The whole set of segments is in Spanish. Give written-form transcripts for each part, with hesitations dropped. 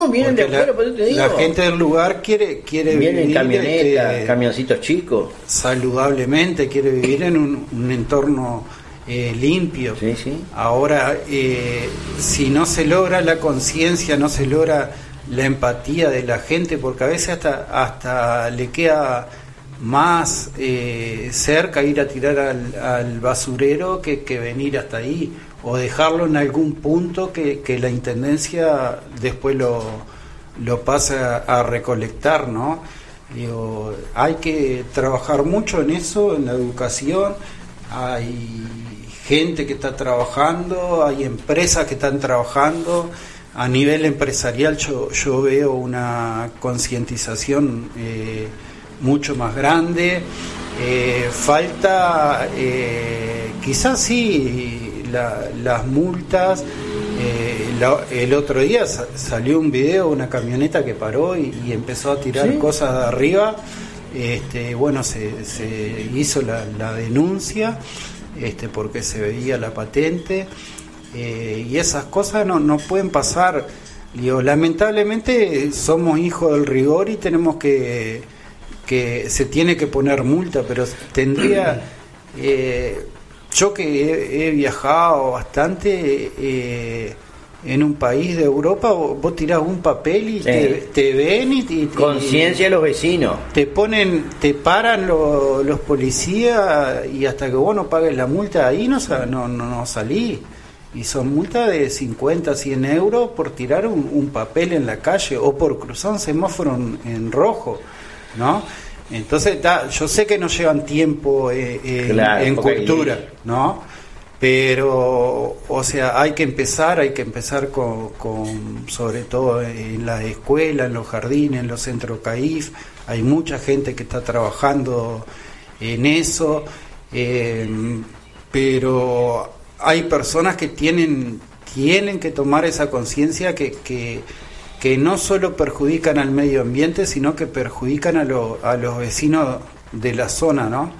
Vienen de Porque afuera, por eso te digo. la gente del lugar quiere Vienen en vivir camionetas, camioncitos chicos. saludablemente, quiere vivir en un entorno limpio. Sí, sí. Ahora, si no se logra la conciencia, no se logra la empatía de la gente, porque a veces hasta le queda más cerca ir a tirar al basurero que venir hasta ahí, o dejarlo en algún punto que la intendencia después lo pasa a recolectar, ¿no? Digo, hay que trabajar mucho en eso, en la educación. Hay gente que está trabajando, hay empresas que están trabajando. A nivel empresarial yo veo una concientización mucho más grande. Falta quizás sí las multas. El otro día salió un video de una camioneta que paró y empezó a tirar cosas de arriba. Bueno, se hizo la denuncia porque se veía la patente, y esas cosas no pueden pasar. Digo, lamentablemente somos hijos del rigor y tenemos que se tiene que poner multa, pero tendría yo que he viajado bastante en un país de Europa, vos tirás un papel y te ven y conciencia de los vecinos. Te paran los policías, y hasta que vos no pagues la multa ahí no salís. Y son multas de 50, 100 euros por tirar un papel en la calle o por cruzar un semáforo en rojo, ¿no? Entonces, yo sé que nos llevan tiempo en cultura, ¿no? Pero, o sea, hay que empezar con sobre todo en las escuelas, en los jardines, en los centros CAIF. Hay mucha gente que está trabajando en eso, pero hay personas que tienen que tomar esa conciencia que no solo perjudican al medio ambiente, sino que perjudican a los vecinos de la zona, ¿no?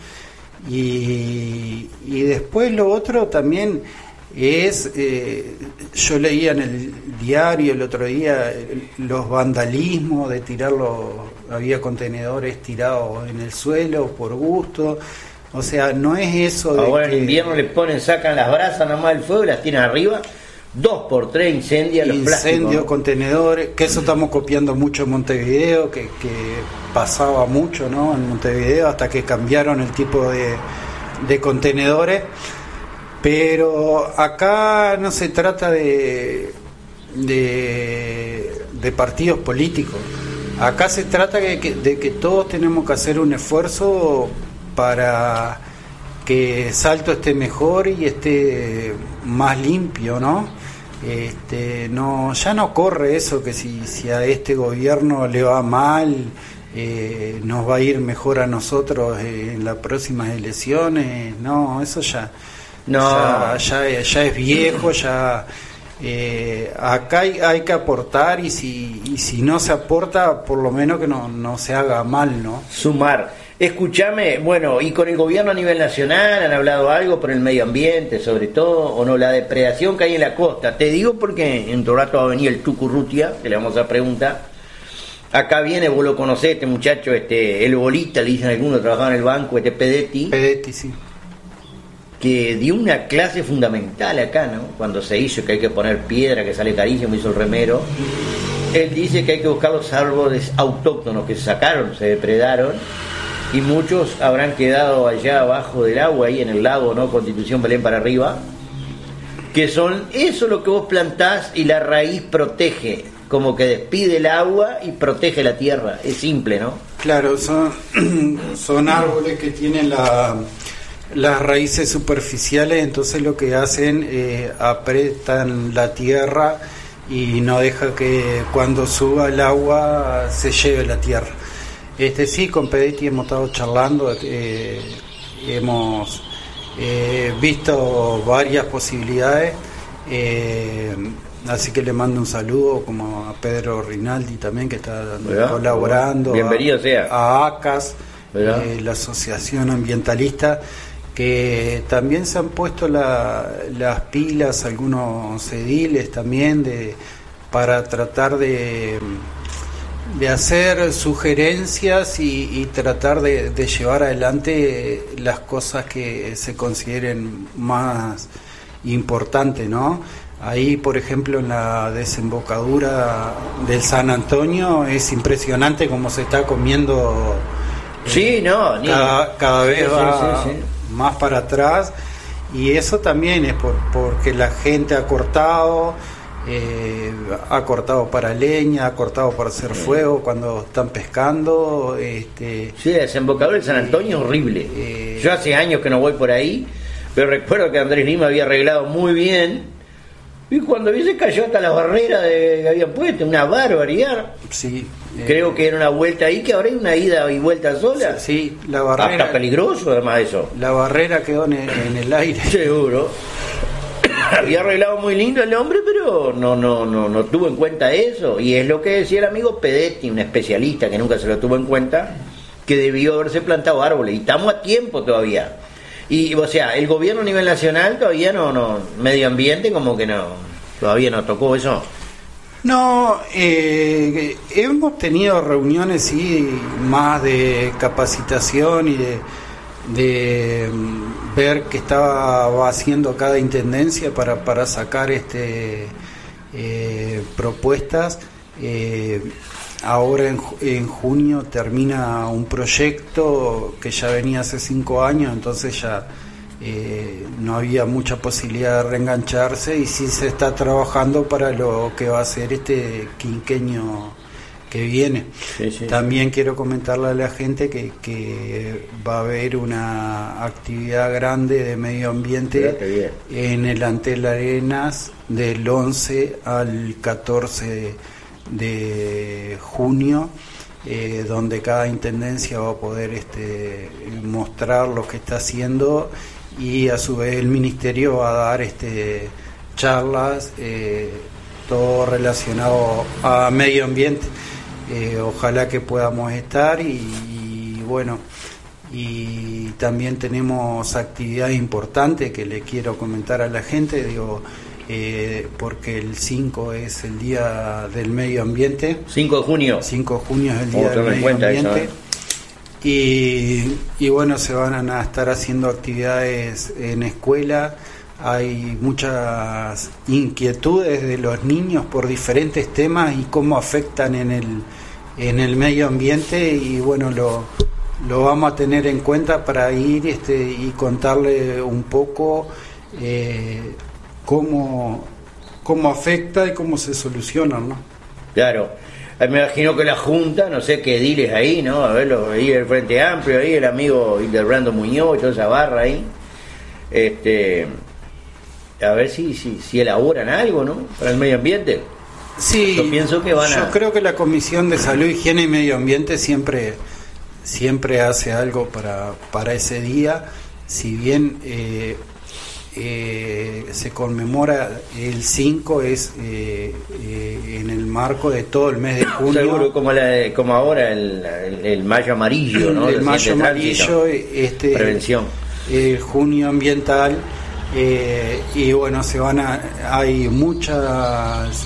Y después lo otro también es, yo leía en el diario el otro día los vandalismos de había contenedores tirados en el suelo por gusto. O sea, no es eso de ahora en invierno sacan las brasas nomás del fuego y las tiran arriba, 2x3 incendios los plásticos. Incendios, contenedores, que eso estamos copiando mucho en Montevideo, que pasaba mucho, ¿no? En Montevideo, hasta que cambiaron el tipo de contenedores. Pero acá no se trata de partidos políticos. Acá se trata de que todos tenemos que hacer un esfuerzo para que Salto esté mejor y esté más limpio, ¿no? Ya no corre eso que si a este gobierno le va mal, nos va a ir mejor a nosotros en las próximas elecciones. No, eso ya es viejo, ya. Acá hay que aportar, y si no se aporta, por lo menos que no se haga mal, ¿no? Sumar. Escúchame, bueno, y con el gobierno a nivel nacional, ¿han hablado algo por el medio ambiente, sobre todo, o no, la depredación que hay en la costa? Te digo porque en tu rato va a venir el Tucurrutia, que le vamos a preguntar. Acá viene, vos lo conocés, este muchacho, el Bolita, le dicen algunos, trabajaba en el banco, Pedetti, sí. Que dio una clase fundamental acá, ¿no? Cuando se hizo que hay que poner piedra, que sale carísimo, hizo el remero. Él dice que hay que buscar los árboles autóctonos que se sacaron, se depredaron, y muchos habrán quedado allá abajo del agua, ahí en el lago, ¿no? Constitución Belén para arriba, que son eso lo que vos plantás y la raíz protege, como que despide el agua y protege la tierra. Es simple, ¿no? Claro, son árboles que tienen las raíces superficiales, entonces lo que hacen apretan la tierra y no deja que cuando suba el agua se lleve la tierra. Sí, con Pedetti hemos estado charlando, hemos visto varias posibilidades, así que le mando un saludo como a Pedro Rinaldi también, que está colaborando. Bienvenido sea. A ACAS, la asociación ambientalista, que también se han puesto las pilas, algunos ediles también, para tratar de hacer sugerencias y tratar de llevar adelante las cosas que se consideren más importantes, ¿no? Ahí, por ejemplo, en la desembocadura del San Antonio es impresionante cómo se está comiendo. Sí, cada vez va sí. más para atrás, y eso también es porque la gente ha cortado para leña, ha cortado para hacer fuego cuando están pescando. Sí, el desembocador del San Antonio es horrible. Yo hace años que no voy por ahí, pero recuerdo que Andrés Lima había arreglado muy bien. Y cuando vi se cayó hasta la barrera que habían puesto, una barbaridad. Sí. Creo que era una vuelta ahí, que ahora hay una ida y vuelta sola. Sí, la barrera. Hasta peligroso además eso. La barrera quedó en el aire. Seguro. Había arreglado muy lindo el hombre, pero no tuvo en cuenta eso. Y es lo que decía el amigo Pedetti, un especialista que nunca se lo tuvo en cuenta, que debió haberse plantado árboles. Y estamos a tiempo todavía. Y, o sea, el gobierno a nivel nacional todavía medio ambiente como que todavía no tocó eso. No, hemos tenido reuniones, sí, más de capacitación y de ver qué estaba haciendo cada intendencia para sacar propuestas. Ahora en junio termina un proyecto que ya venía hace 5 años, entonces ya no había mucha posibilidad de reengancharse, y sí se está trabajando para lo que va a ser este quinquenio que viene. Sí. También quiero comentarle a la gente que va a haber una actividad grande de medio ambiente en el Antel Arenas del 11 al 14 de junio, donde cada intendencia va a poder mostrar lo que está haciendo, y a su vez el ministerio va a dar charlas, todo relacionado a medio ambiente. Ojalá que podamos estar, y bueno, y también tenemos actividades importantes que le quiero comentar a la gente, porque el 5 es el Día del Medio Ambiente. 5 de junio. 5 de junio es el Día del Medio Ambiente. Y bueno, se van a estar haciendo actividades en escuela. Hay muchas inquietudes de los niños por diferentes temas y cómo afectan en el medio ambiente, y bueno, lo vamos a tener en cuenta para ir y contarle un poco cómo afecta y cómo se solucionan, ¿no? Claro. Me imagino que la Junta, no sé qué diles ahí, ¿no? A verlo, ahí el Frente Amplio, ahí el amigo Hildebrando Muñoz, toda esa barra ahí. A ver si elaboran algo, ¿no? Para el medio ambiente. Sí, yo pienso que yo creo que la Comisión de Salud, Higiene y Medio Ambiente siempre hace algo para ese día. Si bien se conmemora el 5, es en el marco de todo el mes de junio. Seguro, como ahora el mayo amarillo, ¿no? El mayo amarillo, prevención. El junio ambiental. Y bueno, hay muchas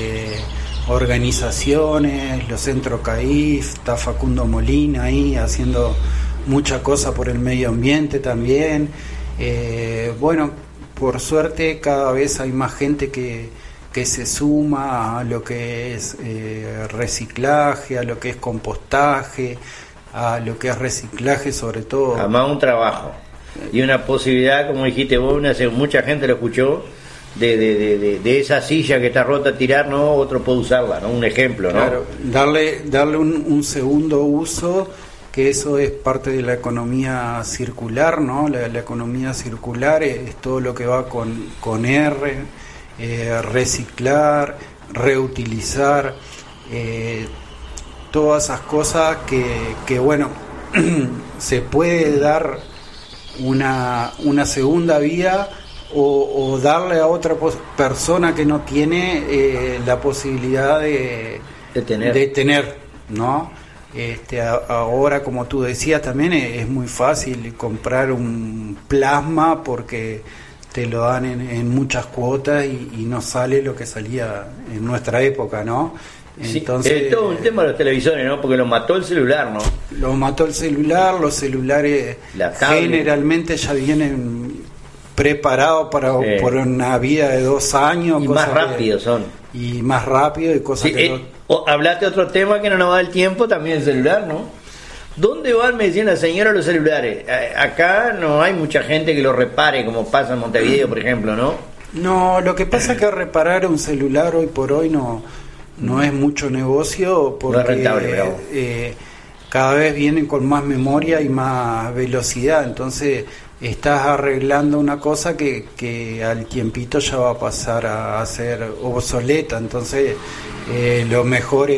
organizaciones, los centros CAIF, está Facundo Molina ahí haciendo mucha cosa por el medio ambiente también. Bueno, por suerte cada vez hay más gente que se suma a lo que es reciclaje, a lo que es compostaje, a lo que es reciclaje sobre todo. Además un trabajo y una posibilidad, como dijiste vos, mucha gente lo escuchó, de esa silla que está rota, tirar, ¿no? Otro puede usarla, ¿no? Un ejemplo, ¿no? Claro, darle un segundo uso, que eso es parte de la economía circular, ¿no? La economía circular es todo lo que va con reciclar, reutilizar, todas esas cosas que bueno, se puede dar una segunda vía, o darle a otra persona que no tiene la posibilidad de tener, ¿no? Ahora, como tú decías, también es muy fácil comprar un plasma porque te lo dan en muchas cuotas y no sale lo que salía en nuestra época, ¿no? Entonces, sí, es todo un tema de los televisores, ¿no? Porque lo mató el celular, ¿no? Lo mató el celular, los celulares generalmente ya vienen preparados por una vida de 2 años. Y más rápidos son. Y más rápido y cosas que... Hablaste de otro tema que no nos va el tiempo, también el celular, ¿no? ¿Dónde van, me decían la señora, los celulares? Acá no hay mucha gente que lo repare, como pasa en Montevideo, por ejemplo, ¿no? No, lo que pasa es que reparar un celular hoy por hoy no es mucho negocio, porque no es rentable, cada vez vienen con más memoria y más velocidad, entonces estás arreglando una cosa que al tiempito ya va a pasar a ser obsoleta, entonces lo mejor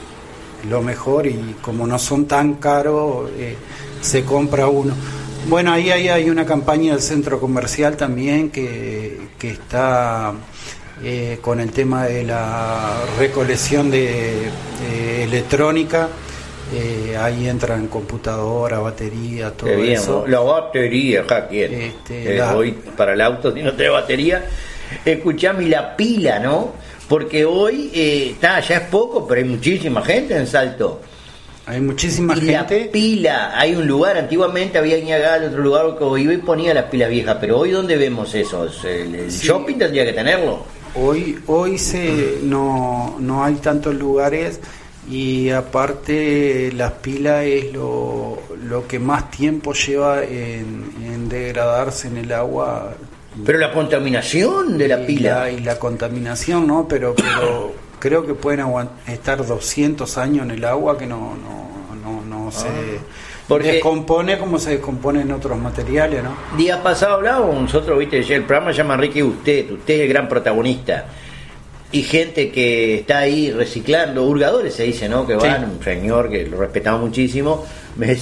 y como no son tan caros, se compra uno. Bueno, ahí hay una campaña del centro comercial también que está con el tema de la recolección de electrónica. Ahí entran computadora, batería, todo eso. La batería, ¿quién? Hoy para el auto, si no tiene batería, escuchame, la pila, ¿no? Porque hoy ya es poco, pero hay muchísima gente en Salto. Hay muchísima gente. La pila, hay un lugar, antiguamente había Ñagal, otro lugar que iba y ponía las pilas viejas, pero hoy ¿dónde vemos eso? El shopping tendría que tenerlo. Hoy no hay tantos lugares, y aparte las pilas es lo que más tiempo lleva en degradarse en el agua. Pero la contaminación de la pila. Y la contaminación, ¿no? Pero creo que pueden estar 200 años en el agua que no se descompone como se descompone en otros materiales, ¿no? Día pasado hablábamos nosotros, viste, el programa se llama Enrique usted es el gran protagonista. Y gente que está ahí reciclando, hurgadores se dice, ¿no? Que van, sí. Un señor que lo respetamos muchísimo, me